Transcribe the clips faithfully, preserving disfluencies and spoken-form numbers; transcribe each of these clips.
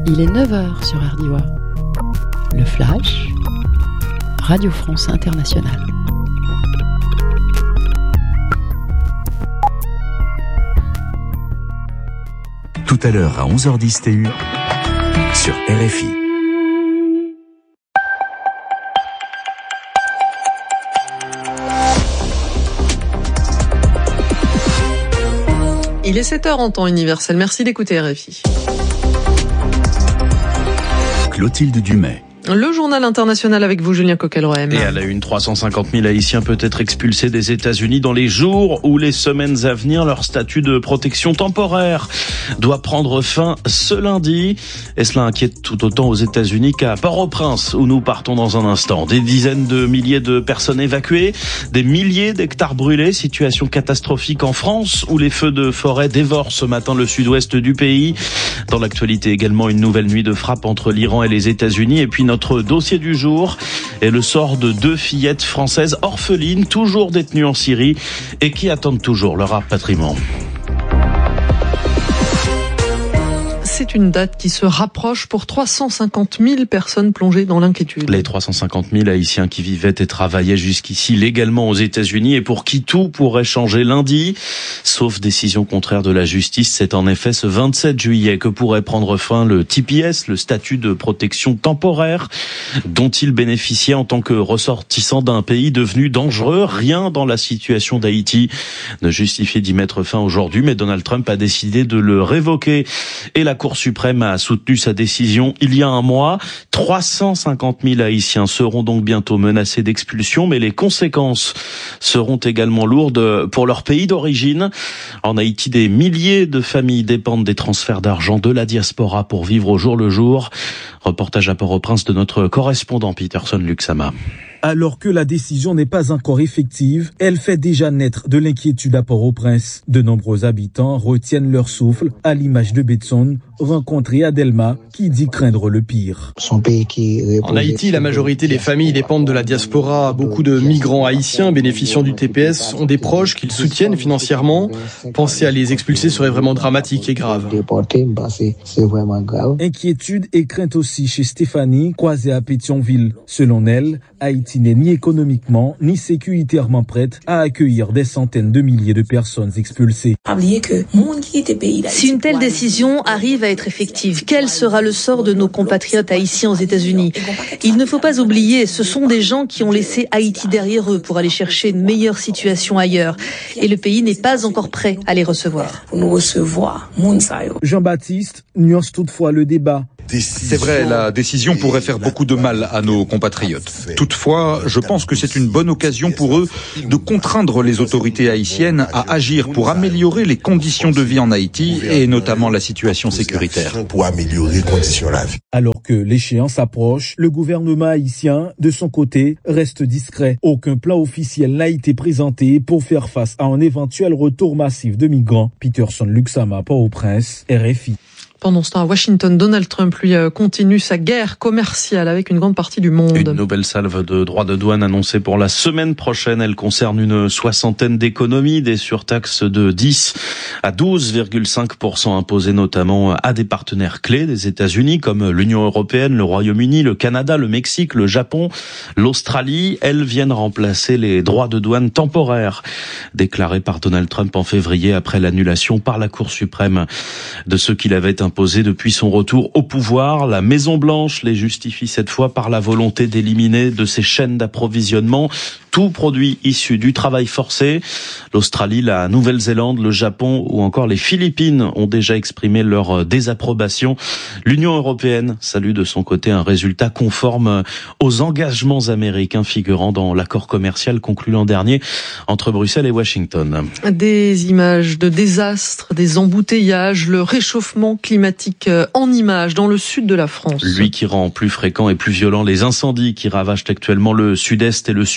Il est neuf heures sur R D I A. Le Flash, Radio France Internationale. Tout à l'heure à onze heures dix T U sur R F I. Il est sept heures en temps universel. Merci d'écouter R F I. Clotilde Dumais. Le journal international avec vous, Julien Coquelroem. Et à la une, trois cent cinquante mille Haïtiens peut-être expulsés des États-Unis dans les jours ou les semaines à venir. Leur statut de protection temporaire doit prendre fin ce lundi. Et cela inquiète tout autant aux États-Unis qu'à Port-au-Prince, où nous partons dans un instant. Des dizaines de milliers de personnes évacuées, des milliers d'hectares brûlés. Situation catastrophique en France, où les feux de forêt dévorent ce matin le sud-ouest du pays. Dans l'actualité également, une nouvelle nuit de frappe entre l'Iran et les États-Unis. Et puis notre dossier du jour est le sort de deux fillettes françaises orphelines, toujours détenues en Syrie et qui attendent toujours leur rapatriement. C'est une date qui se rapproche pour trois cent cinquante mille personnes plongées dans l'inquiétude. Les trois cent cinquante mille Haïtiens qui vivaient et travaillaient jusqu'ici légalement aux États-Unis et pour qui tout pourrait changer lundi, sauf décision contraire de la justice. C'est en effet ce vingt-sept juillet que pourrait prendre fin le T P S, le statut de protection temporaire, dont ils bénéficiaient en tant que ressortissants d'un pays devenu dangereux. Rien dans la situation d'Haïti ne justifiait d'y mettre fin aujourd'hui, mais Donald Trump a décidé de le révoquer et la Cour suprême a soutenu sa décision il y a un mois. trois cent cinquante mille Haïtiens seront donc bientôt menacés d'expulsion, mais les conséquences seront également lourdes pour leur pays d'origine. En Haïti, des milliers de familles dépendent des transferts d'argent de la diaspora pour vivre au jour le jour. Reportage à Port-au-Prince de notre correspondant Peterson Luxama. Alors que la décision n'est pas encore effective, elle fait déjà naître de l'inquiétude à Port-au-Prince. De nombreux habitants retiennent leur souffle, à l'image de Betson, rencontré à Delma, qui dit craindre le pire. En Haïti, la majorité des familles dépendent de la diaspora. Beaucoup de migrants haïtiens bénéficiant du T P S ont des proches qu'ils soutiennent financièrement. Penser à les expulser serait vraiment dramatique et grave. Inquiétude et crainte aussi chez Stéphanie, croisée à Pétionville. Selon elle, Haïti n'est ni économiquement ni sécuritairement prête à accueillir des centaines de milliers de personnes expulsées. Si une telle décision arrive à être effective, quel sera le sort de nos compatriotes haïtiens aux États-Unis ? Il ne faut pas oublier, ce sont des gens qui ont laissé Haïti derrière eux pour aller chercher une meilleure situation ailleurs. Et le pays n'est pas encore prêt à les recevoir. Jean-Baptiste nuance toutefois le débat. C'est vrai, la décision pourrait faire beaucoup de mal à nos compatriotes. Toutefois, je pense que c'est une bonne occasion pour eux de contraindre les autorités haïtiennes à agir pour améliorer les conditions de vie en Haïti et notamment la situation sécuritaire. Alors que l'échéance approche, le gouvernement haïtien, de son côté, reste discret. Aucun plan officiel n'a été présenté pour faire face à un éventuel retour massif de migrants. Peterson Luxama, Port-au-Prince, R F I. Pendant ce temps, à Washington, Donald Trump, lui, continue sa guerre commerciale avec une grande partie du monde. Une nouvelle salve de droits de douane annoncée pour la semaine prochaine. Elle concerne une soixantaine d'économies, des surtaxes de dix à douze virgule cinq pour cent imposées notamment à des partenaires clés des États-Unis comme l'Union européenne, le Royaume-Uni, le Canada, le Mexique, le Japon, l'Australie. Elles viennent remplacer les droits de douane temporaires déclarés par Donald Trump en février après l'annulation par la Cour suprême de ceux qu'il avait imposés imposés depuis son retour au pouvoir. La Maison-Blanche les justifie cette fois par la volonté d'éliminer de ces chaînes d'approvisionnement tout produit issu du travail forcé. L'Australie, la Nouvelle-Zélande, le Japon ou encore les Philippines ont déjà exprimé leur désapprobation. L'Union européenne salue de son côté un résultat conforme aux engagements américains figurant dans l'accord commercial conclu l'an dernier entre Bruxelles et Washington. Des images de désastres, des embouteillages, le réchauffement climatique en images dans le sud de la France. Lui qui rend plus fréquent et plus violent les incendies qui ravagent actuellement le sud-est et le sud-ouest.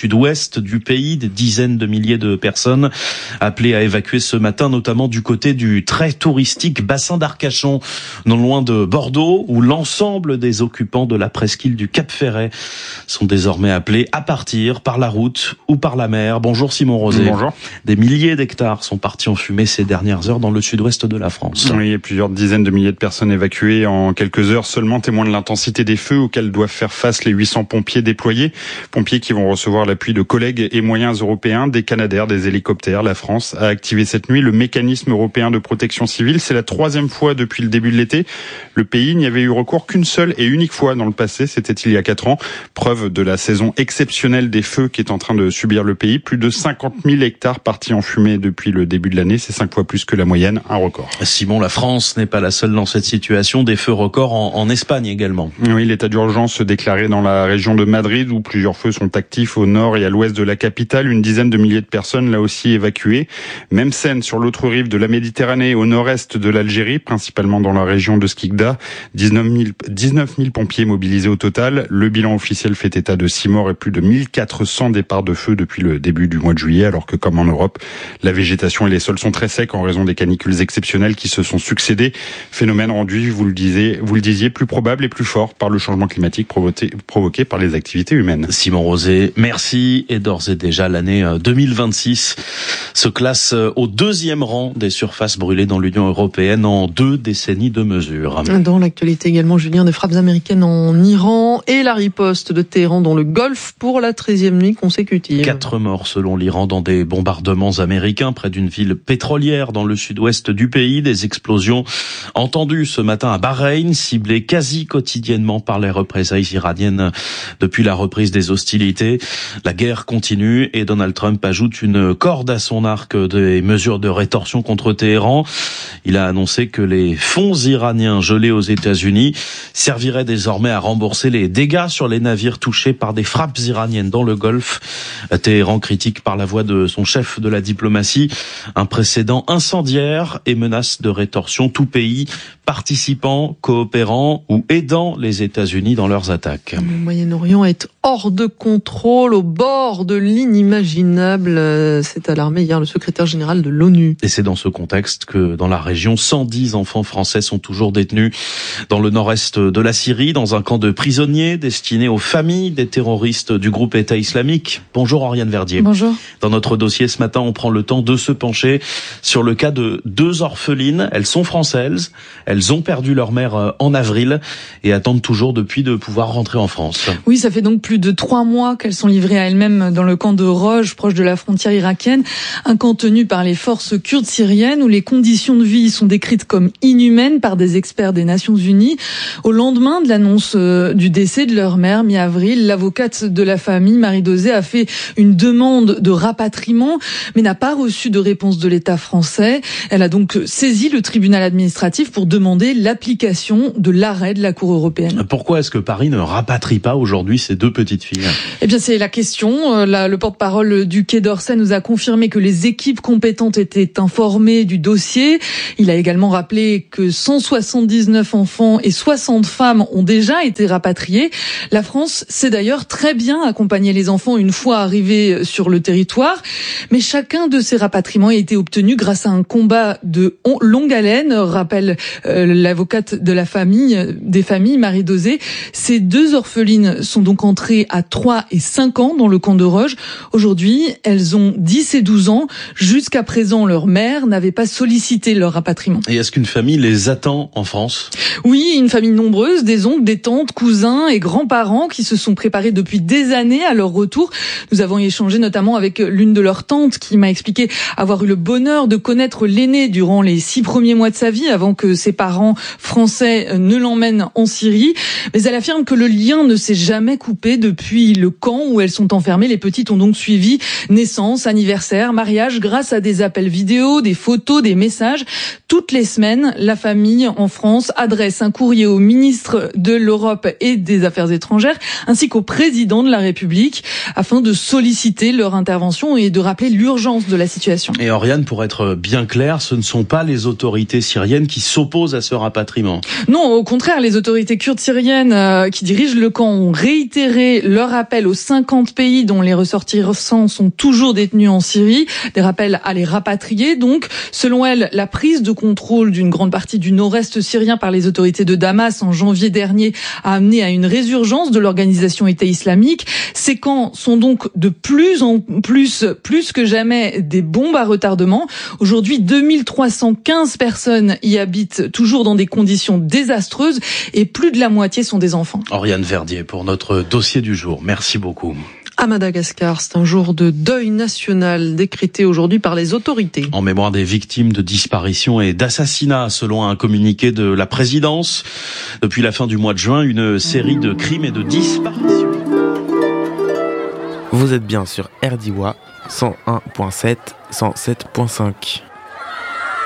sud-ouest du pays. Des dizaines de milliers de personnes appelées à évacuer ce matin, notamment du côté du très touristique bassin d'Arcachon, non loin de Bordeaux, où l'ensemble des occupants de la presqu'île du Cap Ferret sont désormais appelés à partir par la route ou par la mer. Bonjour Simon Rosé. Bonjour. Des milliers d'hectares sont partis en fumée ces dernières heures dans le sud-ouest de la France. Oui, il y a plusieurs dizaines de milliers de personnes évacuées en quelques heures seulement, témoin de l'intensité des feux auxquels doivent faire face les huit cents pompiers déployés. Pompiers qui vont recevoir l'appui de collègues et moyens européens, des Canadair, des hélicoptères. La France a activé cette nuit le mécanisme européen de protection civile. C'est la troisième fois depuis le début de l'été. Le pays n'y avait eu recours qu'une seule et unique fois dans le passé, c'était il y a quatre ans. Preuve de la saison exceptionnelle des feux qui est en train de subir le pays. Plus de cinquante mille hectares partis en fumée depuis le début de l'année. C'est cinq fois plus que la moyenne, un record. Simon, la France n'est pas la seule dans cette situation. Des feux records en, en Espagne également. Oui, l'état d'urgence déclaré dans la région de Madrid où plusieurs feux sont actifs au nord et à l'ouest de la capitale. Une dizaine de milliers de personnes là aussi évacuées. Même scène sur l'autre rive de la Méditerranée, au nord-est de l'Algérie, principalement dans la région de Skikda. dix-neuf mille pompiers mobilisés au total. Le bilan officiel fait état de six morts et plus de mille quatre cents départs de feu depuis le début du mois de juillet, alors que comme en Europe, la végétation et les sols sont très secs en raison des canicules exceptionnelles qui se sont succédées. Phénomène rendu, vous le disiez, vous le disiez, plus probable et plus fort par le changement climatique provoqué, provoqué par les activités humaines. Simon Rosé, merci. Et d'ores et déjà, l'année deux mille vingt-six se classe au deuxième rang des surfaces brûlées dans l'Union européenne en deux décennies de mesures. Dans l'actualité également, Julien, des frappes américaines en Iran et la riposte de Téhéran dans le Golfe pour la treizième nuit consécutive. Quatre morts selon l'Iran dans des bombardements américains près d'une ville pétrolière dans le sud-ouest du pays. Des explosions entendues ce matin à Bahreïn, ciblées quasi quotidiennement par les représailles iraniennes depuis la reprise des hostilités. La guerre continue et Donald Trump ajoute une corde à son arc des mesures de rétorsion contre Téhéran. Il a annoncé que les fonds iraniens gelés aux États-Unis serviraient désormais à rembourser les dégâts sur les navires touchés par des frappes iraniennes dans le Golfe. Téhéran critique par la voix de son chef de la diplomatie un précédent incendiaire et menace de rétorsion tout pays participant, coopérant ou aidant les États-Unis dans leurs attaques. Le Moyen-Orient est hors de contrôle, au bord de l'inimaginable. C'est alarmé hier le secrétaire général de l'ONU. Et c'est dans ce contexte que dans la région, cent dix enfants français sont toujours détenus dans le nord-est de la Syrie, dans un camp de prisonniers destiné aux familles des terroristes du groupe État islamique. Bonjour Oriane Verdier. Bonjour. Dans notre dossier ce matin, on prend le temps de se pencher sur le cas de deux orphelines. Elles sont françaises. Elles ont perdu leur mère en avril et attendent toujours depuis de pouvoir rentrer en France. Oui, ça fait donc plus de trois mois qu'elles sont livrées à elles-mêmes dans le camp de Roj, proche de la frontière irakienne. Un camp tenu par les forces kurdes syriennes où les conditions de vie sont décrites comme inhumaines par des experts des Nations Unies. Au lendemain de l'annonce du décès de leur mère, mi-avril, l'avocate de la famille, Marie Dosé, a fait une demande de rapatriement, mais n'a pas reçu de réponse de l'État français. Elle a donc saisi le tribunal administratif pour demander l'application de l'arrêt de la Cour européenne. Pourquoi est-ce que Paris ne rapatrie pas aujourd'hui ces deux petites filles ? Eh bien, c'est la question. Là, le porte-parole du Quai d'Orsay nous a confirmé que les équipes compétentes étaient informées du dossier. Il a également rappelé que cent soixante-dix-neuf enfants et soixante femmes ont déjà été rapatriés. La France sait d'ailleurs très bien accompagner les enfants une fois arrivés sur le territoire. Mais chacun de ces rapatriements a été obtenu grâce à un combat de longue haleine, rappelle euh, l'avocate de la famille, des familles, Marie Dosé. Ces deux orphelines sont donc entrées à trois et cinq ans dans le camp de Roj. Aujourd'hui, elles ont dix et douze ans. Jusqu'à présent, leur mère n'avait pas sollicité leur rapatriement. Et est-ce qu'une famille les attend en France ? Oui, une famille nombreuse, des oncles, des tantes, cousins et grands-parents qui se sont préparés depuis des années à leur retour. Nous avons échangé notamment avec l'une de leurs tantes qui m'a expliqué avoir eu le bonheur de connaître l'aîné durant les six premiers mois de sa vie avant que ses parents français ne l'emmènent en Syrie. Mais elle affirme que le lien ne s'est jamais coupé depuis le camp où elles sont enfermées. Les petites ont donc suivi naissance, anniversaire, mariage grâce à des appels vidéo, des photos, des messages. Toutes les semaines, la famille en France adresse un courrier au ministre de l'Europe et des Affaires étrangères ainsi qu'au président de la République afin de solliciter leur intervention et de rappeler l'urgence de la situation. Et Oriane, pour être bien clair, ce ne sont pas les autorités syriennes qui s'opposent à ce rapatriement. Non, au contraire, les autorités kurdes syriennes euh, qui dirigent le camp ont réitéré leur appel aux cinquante pays dont dont les ressortissants sont toujours détenus en Syrie. Des rappels à les rapatrier. Donc, selon elle, la prise de contrôle d'une grande partie du nord-est syrien par les autorités de Damas en janvier dernier a amené à une résurgence de l'organisation État islamique. Ces camps sont donc de plus en plus, plus que jamais, des bombes à retardement. Aujourd'hui, deux mille trois cent quinze personnes y habitent toujours dans des conditions désastreuses et plus de la moitié sont des enfants. Oriane Verdier pour notre dossier du jour. Merci beaucoup. À Madagascar, c'est un jour de deuil national décrété aujourd'hui par les autorités. En mémoire des victimes de disparitions et d'assassinats, selon un communiqué de la présidence. Depuis la fin du mois de juin, une série de crimes et de disparitions. Vous êtes bien sur R D I W A cent un point sept, cent sept point cinq.